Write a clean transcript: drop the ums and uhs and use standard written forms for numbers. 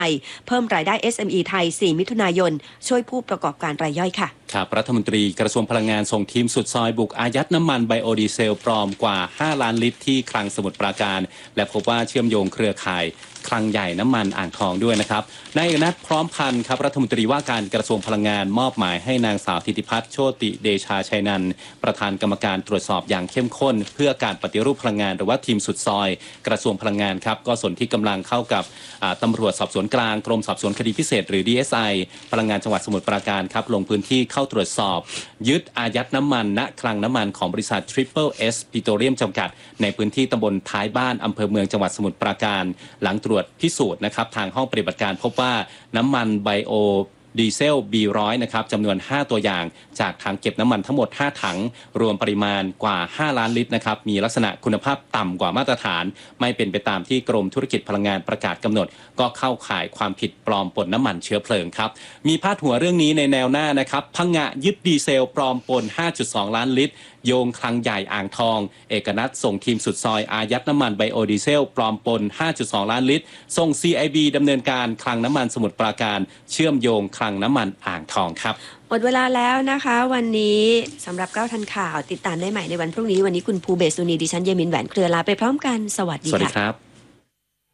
เพิ่มรายได้ SME ไทย 4 มิถุนายนช่วยผู้ประกอบการรายย่อยค่ะครับรัฐมนตรีกระทรวงพลังงานส่งทีมสุดซอยบุกอายัดน้ำมันไบโอดีเซลปลอมกว่า 5 ล้านลิตรที่คลังสมุทรปราการและพบว่าเชื่อมโยงเครือข่ายคลังใหญ่น้ำมันอ่างทองด้วยนะครับนายเอกนัทพร้อมพันธ์ครับรัฐมนตรีว่าการกระทรวงพลังงานมอบหมายให้นางสาวธิติพัฒน์โชติเดชาชัยนันท์ประธานกรรมการตรวจสอบอย่างเข้มข้นเพื่อการปฏิรูปพลังงานหรือว่าทีมสุดซอยกระทรวงพลังงานครับก็ส่วนที่กำลังเข้ากับตำรวจสอบสวนกลางกรมสอบสวนคดีพิเศษหรือ DSI พลังงานจังหวัดสมุทรปราการครับลงพื้นที่เข้าตรวจสอบยึดอายัดน้ำมันณคลังน้ำมันของบริษัท Triple S ปิโตรเลียมจำกัดในพื้นที่ตำบลท้ายบ้านอำเภอเมืองจังหวัดสมุทรปราการหลังตรวจพิสูจน์นะครับทางห้องปฏิบัติการพบว่าน้ำมันไบโอดีเซล B100 นะครับจำนวน 5 ตัวอย่างจากถังเก็บน้ำมันทั้งหมด 5 ถังรวมปริมาณกว่า 5 ล้านลิตรนะครับมีลักษณะคุณภาพต่ำกว่ามาตรฐานไม่เป็นไปตามที่กรมธุรกิจพลังงานประกาศกำหนดก็เข้าข่ายความผิดปลอมปนน้ำมันเชื้อเพลิงครับมีพาดหัวเรื่องนี้ในแนวหน้านะครับพังงะยึดดีเซลปลอมปน 5.2 ล้านลิตรโยงคลังใหญ่อ่างทองเอกนัทส่งทีมสุดซอยอายัดน้ำมันไบโอดีเซลปลอมปน 5.2 ล้านลิตรส่ง CIB ดำเนินการคลังน้ำมันสมุทรปราการเชื่อมโยงคลังน้ำมันอ่างทองครับหมดเวลาแล้วนะคะวันนี้สำหรับ9ทันข่าวติดตามได้ใหม่ในวันพรุ่งนี้วันนี้คุณภูเบศสุนีดิฉันเยมินแหวนเครือลาไปพร้อมกันสวัสดีครับ